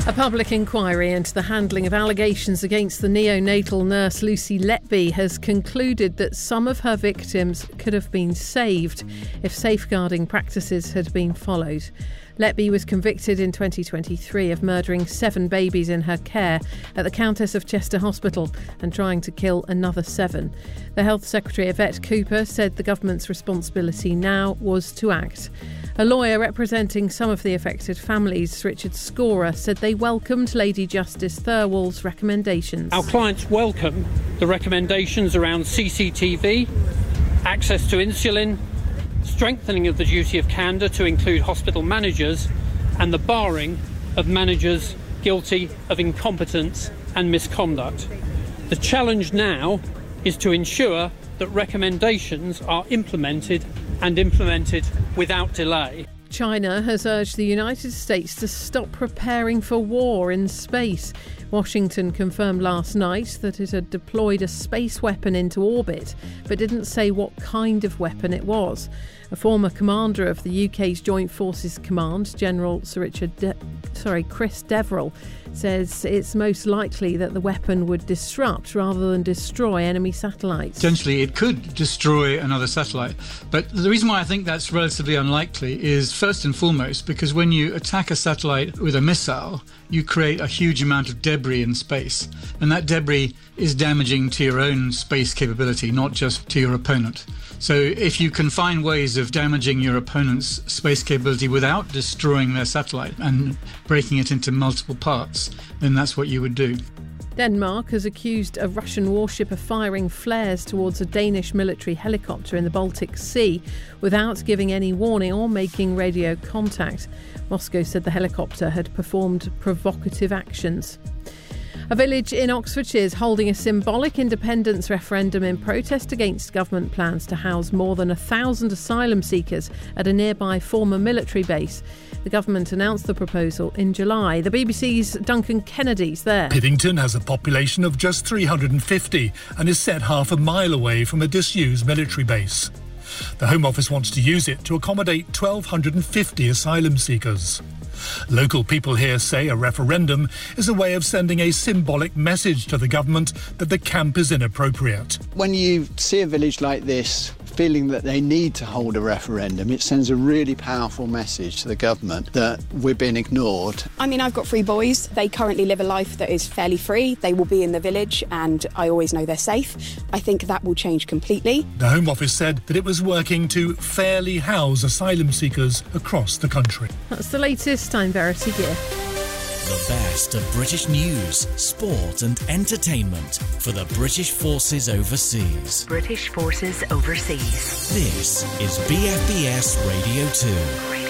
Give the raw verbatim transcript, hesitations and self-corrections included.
A public inquiry into the handling of allegations against the neonatal nurse Lucy Letby has concluded that some of her victims could have been saved if safeguarding practices had been followed. Letby was convicted in twenty twenty-three of murdering seven babies in her care at the Countess of Chester Hospital and trying to kill another seven. The Health Secretary, Yvette Cooper, said the government's responsibility now was to act. A lawyer representing some of the affected families, Richard Scorer, said they welcomed Lady Justice Thirlwall's recommendations. Our clients welcome the recommendations around C C T V, access to insulin, strengthening of the duty of candour to include hospital managers, and the barring of managers guilty of incompetence and misconduct. The challenge now is to ensure that recommendations are implemented and implemented without delay. China has urged the United States to stop preparing for war in space. Washington confirmed last night that it had deployed a space weapon into orbit, but didn't say what kind of weapon it was. A former commander of the U K's Joint Forces Command, General Sir Richard De- sorry, Chris Deverill, says it's most likely that the weapon would disrupt rather than destroy enemy satellites. Potentially it could destroy another satellite. But the reason why I think that's relatively unlikely is first and foremost because when you attack a satellite with a missile, you create a huge amount of debris in space. And that debris is damaging to your own space capability, not just to your opponent. So if you can find ways of damaging your opponent's space capability without destroying their satellite and breaking it into multiple parts, then that's what you would do. Denmark has accused a Russian warship of firing flares towards a Danish military helicopter in the Baltic Sea without giving any warning or making radio contact. Moscow said the helicopter had performed provocative actions. A village in Oxfordshire is holding a symbolic independence referendum in protest against government plans to house more than a thousand asylum seekers at a nearby former military base. The government announced the proposal in July. The B B C's Duncan Kennedy's there. Piddington has a population of just three hundred fifty and is set half a mile away from a disused military base. The Home Office wants to use it to accommodate one thousand two hundred fifty asylum seekers. Local people here say a referendum is a way of sending a symbolic message to the government that the camp is inappropriate. When you see a village like this feeling that they need to hold a referendum, it sends a really powerful message to the government that we're being ignored. I mean, I've got three boys. They currently live a life that is fairly free. They will be in the village and I always know they're safe. I think that will change completely. The Home Office said that it was working to fairly house asylum seekers across the country. That's the latest. I'm Verity Gear. The best of British news, sport and entertainment for the British Forces Overseas. British Forces Overseas. This is B F B S Radio two.